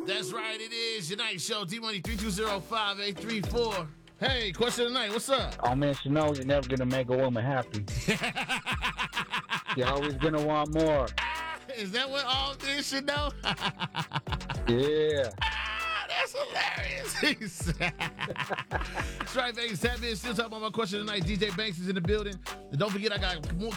That's right, it is your night show. D-Money 320-5834. Hey, question of the night, what's up? Oh man, Chanel, you're never gonna make a woman happy. You're always gonna want more. Is that what all this should know? Yeah. That's hilarious. That's right, baby. Tap in. Still talking about my question tonight. DJ Banks is in the building. And don't forget, I got more